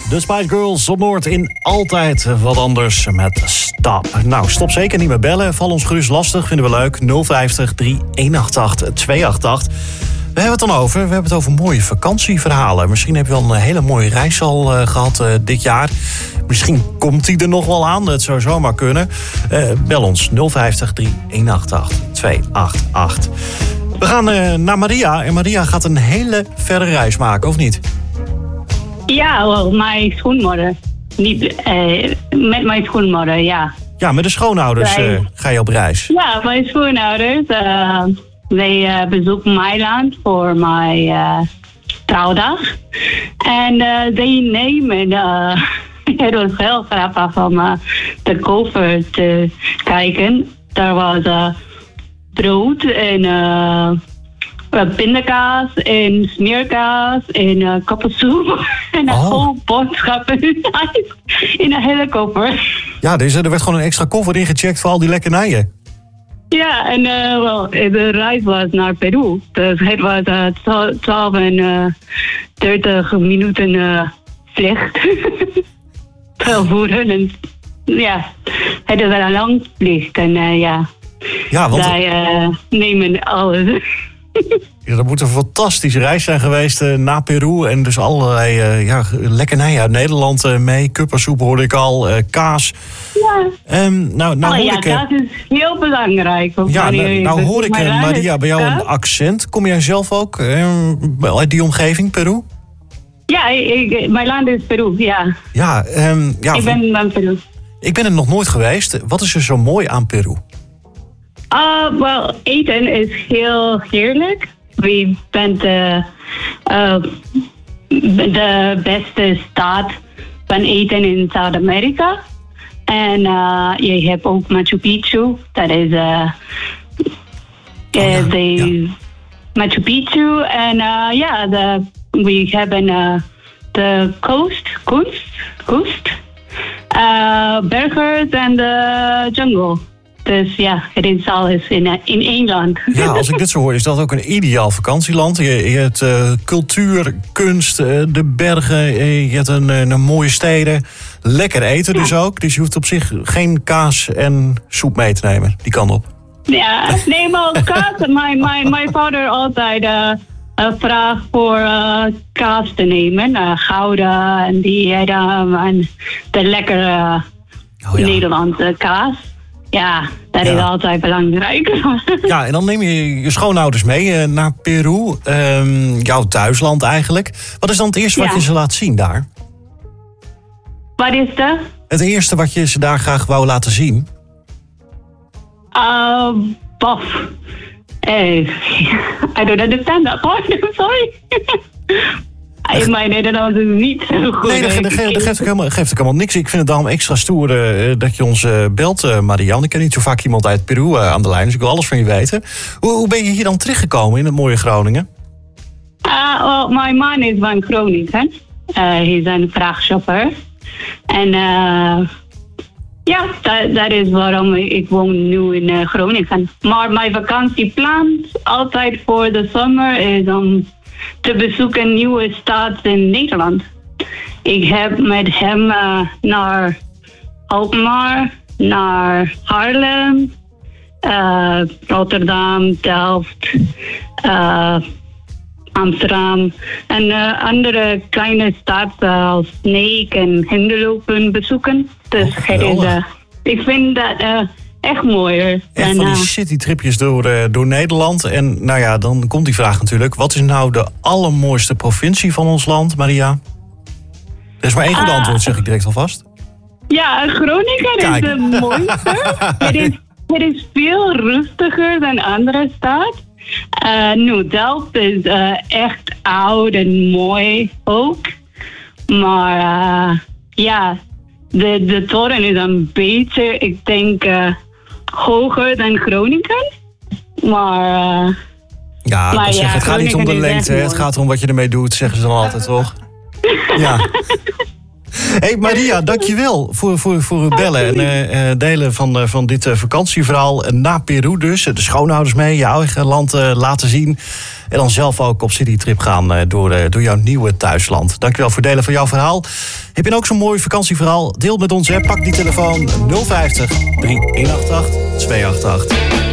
De Spice Girls op Noord in Altijd Wat Anders met Stop. Nou, stop zeker niet meer bellen. Val ons gerust lastig, vinden we leuk. 050 3188 288. We hebben het dan over. We hebben het over mooie vakantieverhalen. Misschien heb je wel een hele mooie reis al gehad dit jaar. Misschien komt die er nog wel aan. Dat zou zomaar kunnen. Bel ons 050 3188 288. We gaan naar Maria. En Maria gaat een hele verre reis maken, of niet? Ja, wel, mijn schoonmoeder. Niet met mijn schoonmoeder, ja. Ja, met de schoonouders ga je op reis. Ja, mijn schoonouders. Wij bezoeken Mailand voor mijn trouwdag. En zij nemen... het was heel grappig om de koffer te kijken. Daar was brood en... pindakaas en smeerkaas en koppensoep en een whole boodschappen in een hele koffer. Ja, dus er werd gewoon een extra koffer ingecheckt voor al die lekkernijen. Ja, en de reis was naar Peru. Dus het was 12 en 30 minuten vlucht. Vervoeren en ja, het is wel een lang vlucht en ja, want zij nemen alles. Ja, dat moet een fantastische reis zijn geweest naar Peru. En dus allerlei lekkernijen uit Nederland mee. Kuppersoep hoorde ik al, kaas. Ja, hoor kaas is heel belangrijk. Nou hoor ik, Maria, bij jou een accent. Kom jij zelf ook uit die omgeving, Peru? Ja, mijn land is Peru, ja. Ik ben van Peru. Ik ben er nog nooit geweest. Wat is er zo mooi aan Peru? Eten is heel heerlijk. We zijn de beste staat van eten in Zuid-Amerika. En je hebt ook Machu Picchu. Dat is Machu Picchu. En we hebben de coast, bergers en de jungle. Dus ja, het is alles in één land. Ja, als ik dit zo hoor, is dat ook een ideaal vakantieland. Je hebt cultuur, kunst, de bergen, je hebt een mooie steden. Lekker eten dus ook. Dus je hoeft op zich geen kaas en soep mee te nemen. Die kan op. Ja, nee, maar kaas. Mijn vader altijd vraagt voor kaas te nemen. Gouda en en de lekkere Nederlandse kaas. Ja, dat is altijd belangrijk. Ja, en dan neem je schoonouders mee naar Peru. Jouw thuisland eigenlijk. Wat is dan het eerste wat je ze laat zien daar? Wat is dat? Het eerste wat je ze daar graag wou laten zien? I don't understand that part. I'm sorry. Mijn Nederlands is niet zo goed. Nee, dat geeft ook helemaal niks. Ik vind het daarom extra stoer dat je ons belt, Marianne. Ik ken niet zo vaak iemand uit Peru aan de lijn, dus ik wil alles van je weten. Hoe ben je hier dan terechtgekomen in het mooie Groningen? Mijn man is van Groningen. Hij is een vrachtchauffeur. En dat is waarom ik woon nu in Groningen. Maar mijn vakantieplan altijd voor de zomer is om te bezoeken nieuwe stad in Nederland. Ik heb met hem naar Alkmaar, naar Haarlem, Rotterdam, Delft, Amsterdam en andere kleine steden als Sneek en Hinderlopen bezoeken. Dus ik vind dat echt mooier. Echt van die citytripjes door Nederland. En nou ja, dan komt die vraag natuurlijk. Wat is nou de allermooiste provincie van ons land, Maria? Er is maar één goed antwoord, zeg ik direct alvast. Ja, Groningen is de mooiste. Het is veel rustiger dan andere steden. Delft is echt oud en mooi ook. Maar de toren is een beetje, ik denk, hoger dan Groningen. Maar het gaat niet om de lengte, het gaat om wat je ermee doet, zeggen ze dan altijd, toch? Ja. Hey Maria, dankjewel voor het bellen en delen van dit vakantieverhaal naar Peru dus. De schoonouders mee, je eigen land laten zien. En dan zelf ook op citytrip gaan door jouw nieuwe thuisland. Dankjewel voor het delen van jouw verhaal. Heb je ook zo'n mooi vakantieverhaal? Deel met ons, hè. Pak die telefoon 050 3188 288.